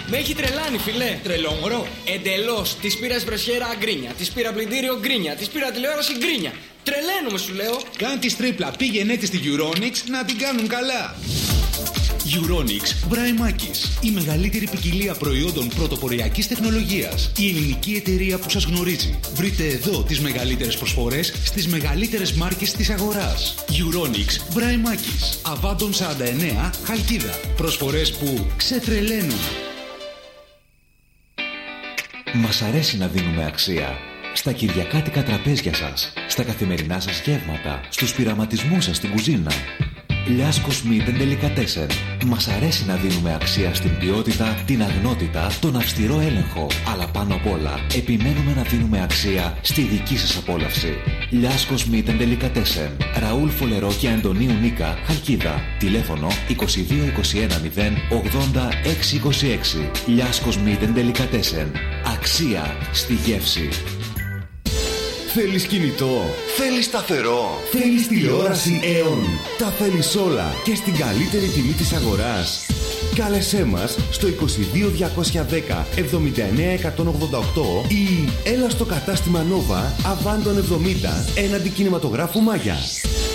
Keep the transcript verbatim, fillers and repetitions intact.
Με έχει τρελάνει, φιλέ. Τρελό μωρό. Εντελώς. Της πήρα εσπρεσιέρα γκρίνια. Της πήρα πλυντήριο γκρίνια. Της πήρα τηλεόραση γκρίνια. Τρελαίνομαι, σου λέω. Κάν τη τρίπλα. Πήγαινε τη στη Euronics να την κάνουν καλά. Euronics Βραϊμάκης. Η μεγαλύτερη ποικιλία προϊόντων πρωτοποριακής τεχνολογίας. Η ελληνική εταιρεία που σας γνωρίζει. Βρείτε εδώ τις μεγαλύτερες προσφορές στις μεγαλύτερες μάρκες της αγοράς. Euronics Βραϊμάκης. Αβάντων σαράντα εννέα, Χαλκίδα. Προσφορές που ξετρελαίνουν. Μας αρέσει να δίνουμε αξία. Στα κυριακάτικα τραπέζια σας, στα καθημερινά σας γεύματα, στους πειραματισμούς σας στην κουζίνα. Λιάσκος Meat and Delicatessen. Μας αρέσει να δίνουμε αξία στην ποιότητα, την αγνότητα, τον αυστηρό έλεγχο. Αλλά πάνω απ' όλα, επιμένουμε να δίνουμε αξία στη δική σας απόλαυση. Λιάσκος Meat and Delicatessen. Ραούλ Φολερό και Αντωνίου Νίκα, Χαλκίδα. Τηλέφωνο είκοσι δύο είκοσι ένα μηδέν ογδόντα έξι είκοσι έξι. Λιάσκος Meat and Delicatessen. Αξία στη γεύση. Θέλεις κινητό, θέλεις σταθερό, θέλεις τηλεόραση Aeon. Τα θέλεις όλα και στην καλύτερη τιμή της αγοράς. Κάλεσέ μας στο είκοσι δύο διακόσια δέκα εβδομήντα εννέα εκατόν ογδόντα οκτώ ή έλα στο κατάστημα Nova Αβάντων εβδομήντα έναντι κινηματογράφου Μάγια.